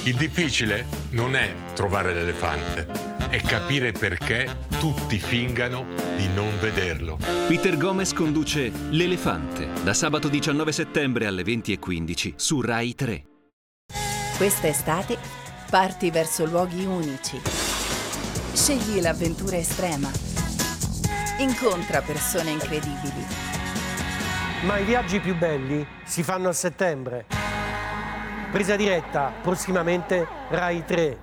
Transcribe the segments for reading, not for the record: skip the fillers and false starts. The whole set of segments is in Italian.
Il difficile non è trovare l'elefante, è capire perché tutti fingano di non vederlo. Peter Gomez conduce L'Elefante, da sabato 19 settembre alle 20:15 su Rai 3. Questa estate parti verso luoghi unici. Scegli l'avventura estrema. Incontra persone incredibili. Ma i viaggi più belli si fanno a settembre. Presa diretta, prossimamente Rai 3.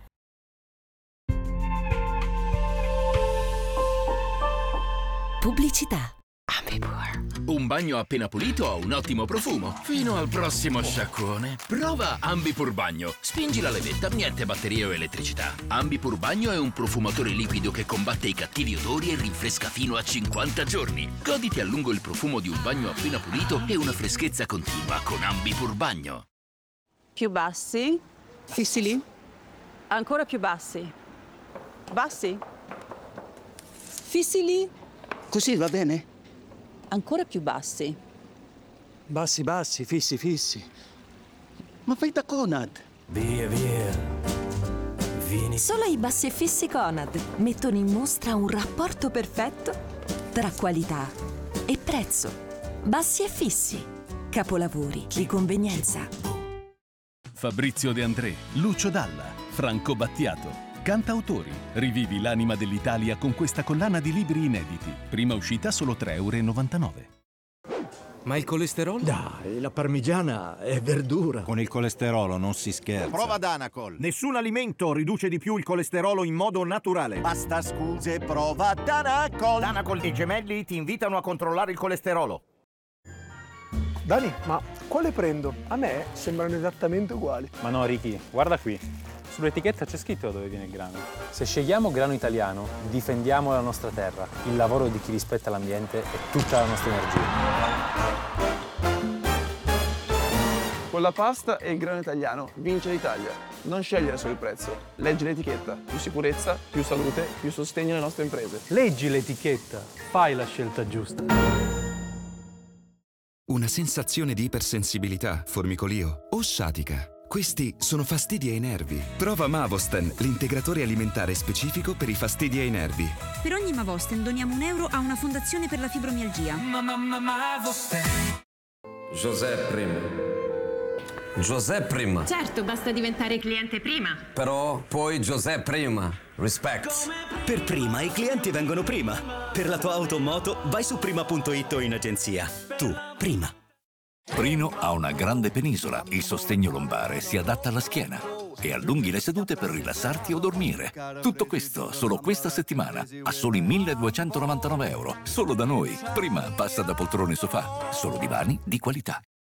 Pubblicità. Un bagno appena pulito ha un ottimo profumo. Fino al prossimo sciacquone. Prova Ambipur Bagno. Spingi la levetta, niente batterie o elettricità. Ambipur Bagno è un profumatore liquido che combatte i cattivi odori e rinfresca fino a 50 giorni. Goditi a lungo il profumo di un bagno appena pulito e una freschezza continua con Ambipur Bagno. Più bassi. Fissi lì? Ancora più bassi. Bassi. Fissi lì? Così va bene? Ancora più bassi. Bassi, bassi, fissi, fissi. Ma fai da Conad. Via, via. Vieni. Solo i bassi e fissi Conad mettono in mostra un rapporto perfetto tra qualità e prezzo. Bassi e fissi. Capolavori di convenienza. Fabrizio De André, Lucio Dalla, Franco Battiato. Cantautori. Rivivi l'anima dell'Italia con questa collana di libri inediti. Prima uscita solo €3,99. Ma il colesterolo? Dai, la parmigiana è verdura. Con il colesterolo non si scherza. Prova Danacol. Nessun alimento riduce di più il colesterolo in modo naturale. Basta scuse, prova Danacol. Danacol e Gemelli ti invitano a controllare il colesterolo. Dani, ma quale prendo? A me sembrano esattamente uguali. Ma no, Ricky, guarda qui. Sull'etichetta c'è scritto da dove viene il grano. Se scegliamo grano italiano, difendiamo la nostra terra, il lavoro di chi rispetta l'ambiente e tutta la nostra energia. Con la pasta e il grano italiano vince l'Italia. Non scegliere solo il prezzo, leggi l'etichetta. Più sicurezza, più salute, più sostegno alle nostre imprese. Leggi l'etichetta, fai la scelta giusta. Una sensazione di ipersensibilità, formicolio o sciatica. Questi sono fastidi ai nervi. Prova Mavosten, l'integratore alimentare specifico per i fastidi ai nervi. Per ogni Mavosten doniamo €1 a una fondazione per la fibromialgia. Mavosten. José Prima. José Prima. Certo, basta diventare cliente prima. Però poi José Prima. Respect. Per Prima i clienti vengono prima. Per la tua auto o moto vai su prima.it o in agenzia. Tu, Prima. Prino ha una grande penisola. Il sostegno lombare si adatta alla schiena e allunghi le sedute per rilassarti o dormire. Tutto questo solo questa settimana a soli €1.299. Solo da noi. Prima passa da poltrone sofà. Solo divani di qualità.